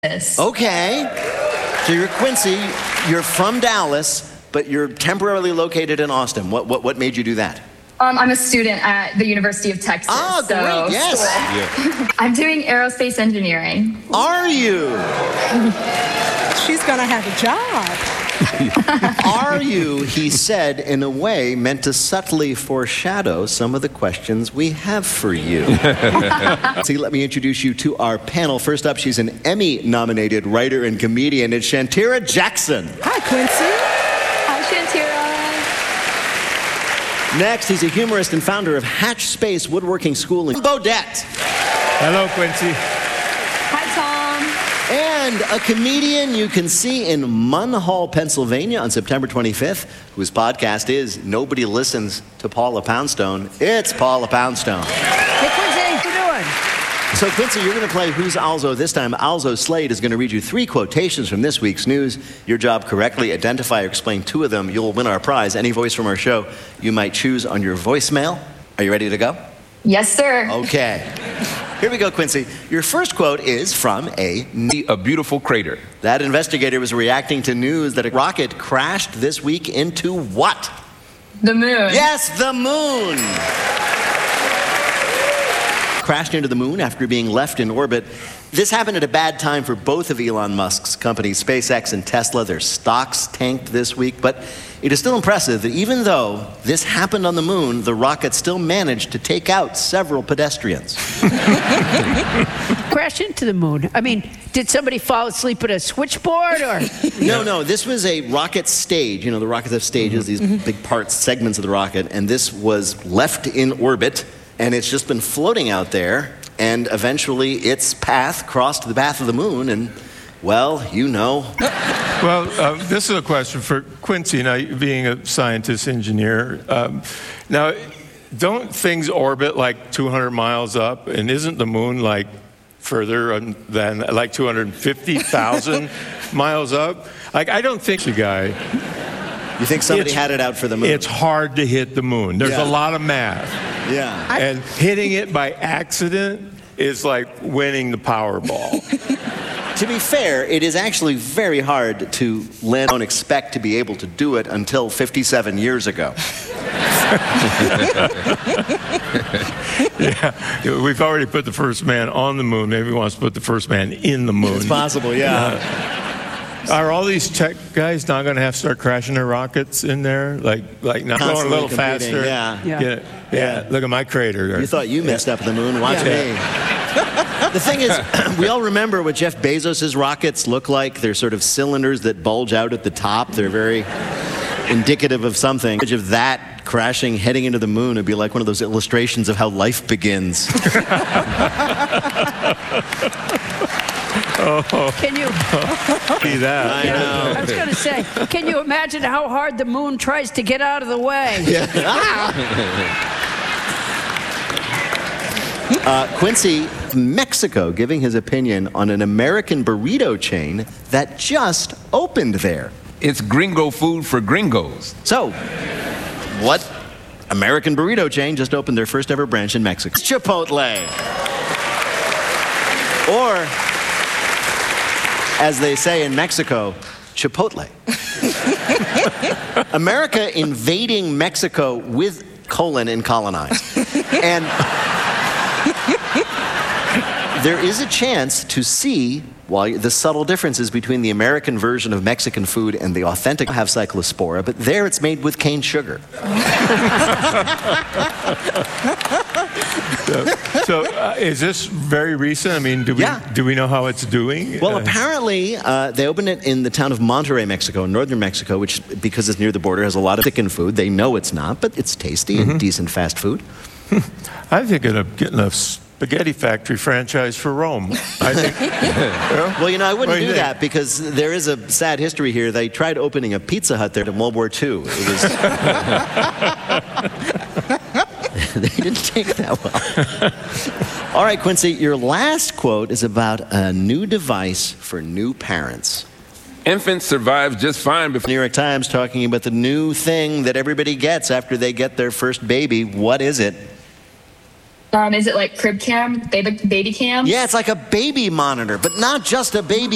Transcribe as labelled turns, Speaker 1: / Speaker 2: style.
Speaker 1: Okay. So you're Quincy, you're from Dallas, but you're temporarily located in Austin. What made you do that?
Speaker 2: I'm a student at the University of Texas.
Speaker 1: Ah, great, yes.
Speaker 2: Yeah. I'm doing aerospace engineering.
Speaker 1: Are you?
Speaker 3: She's gonna have a job.
Speaker 1: Are you, he said, in a way meant to subtly foreshadow some of the questions we have for you. See, let me introduce you to our panel. First up, she's an Emmy-nominated writer and comedian. It's Shantira Jackson.
Speaker 3: Hi, Quincy.
Speaker 2: Hi, Shantira.
Speaker 1: Next, he's a humorist and founder of Hatch Space Woodworking School in Bodette.
Speaker 4: Hello, Quincy.
Speaker 2: Hi, Tom.
Speaker 1: And a comedian you can see in Munhall, Pennsylvania on September 25th, whose podcast is Nobody Listens to Paula Poundstone. It's Paula Poundstone.
Speaker 3: Hey, Quincy, what you doing?
Speaker 1: So, Quincy, you're going to play Who's Alzo this time. Alzo Slade is going to read you 3 quotations from this week's news. Your job, correctly identify or explain 2 of them. You'll win our prize. Any voice from our show you might choose on your voicemail. Are you ready to go?
Speaker 2: Yes, sir.
Speaker 1: Okay. Here we go, Quincy. Your first quote is from a
Speaker 5: beautiful crater.
Speaker 1: That investigator was reacting to news that a rocket crashed this week into what?
Speaker 2: The moon.
Speaker 1: Yes, the moon. Crashed into the moon after being left in orbit. This happened at a bad time for both of Elon Musk's companies, SpaceX and Tesla. Their stocks tanked this week, but it is still impressive that even though this happened on the moon, the rocket still managed to take out several pedestrians.
Speaker 3: Crash into the moon. I mean, did somebody fall asleep at a switchboard or?
Speaker 1: No, this was a rocket stage. You know, the rockets have stages, these big parts, segments of the rocket, and this was left in orbit, and it's just been floating out there. And eventually its path crossed the path of the moon, and, well, you know.
Speaker 4: Well, this is a question for Quincy, now being a scientist engineer. Now, don't things orbit like 200 miles up, and isn't the moon like further than like 250,000 miles up? Like, I don't think the guy.
Speaker 1: You think somebody had it out for the moon?
Speaker 4: It's hard to hit the moon. There's a lot of math.
Speaker 1: Yeah.
Speaker 4: And hitting it by accident is like winning the Powerball.
Speaker 1: To be fair, it is actually very hard to land. Don't expect to be able to do it until 57 years ago.
Speaker 4: Yeah, we've already put the first man on the moon. Maybe he wants to put the first man in the moon.
Speaker 1: It's possible, yeah.
Speaker 4: Are all these tech guys not going to have to start crashing their rockets in there? Like not going a little faster?
Speaker 1: Yeah.
Speaker 4: Look at my crater.
Speaker 1: You thought you messed up the moon. Watch me. The thing is, we all remember what Jeff Bezos' rockets look like. They're sort of cylinders that bulge out at the top. They're very indicative of something. The image of that crashing, heading into the moon would be like one of those illustrations of how life begins.
Speaker 3: Can you?
Speaker 4: See that?
Speaker 1: I know.
Speaker 3: I was going to say, can you imagine how hard the moon tries to get out of the way?
Speaker 1: Quincy, Mexico, giving his opinion on an American burrito chain that just opened there.
Speaker 5: It's gringo food for gringos.
Speaker 1: So, what American burrito chain just opened their first ever branch in Mexico? Chipotle. Or, as they say in Mexico, Chipotle. America invading Mexico with colon and colonized. And there is a chance to see the subtle differences between the American version of Mexican food and the authentic have cyclospora, but there it's made with cane sugar.
Speaker 4: So is this very recent? I mean, do we know how it's doing?
Speaker 1: Well, apparently they opened it in the town of Monterrey, Mexico, in northern Mexico, which, because it's near the border, has a lot of thickened food. They know it's not, but it's tasty and decent fast food.
Speaker 4: I'm thinking of getting a spaghetti factory franchise for Rome. I think.
Speaker 1: Well, you know, I wouldn't do that because there is a sad history here. They tried opening a Pizza Hut there in World War II. It was. They didn't take that well. All right, Quincy, your last quote is about a new device for new parents.
Speaker 5: Infants survive just fine before.
Speaker 1: New York Times talking about the new thing that everybody gets after they get their first baby. What is it?
Speaker 2: Is it like crib cam, baby cam?
Speaker 1: Yeah, it's like a baby monitor, but not just a baby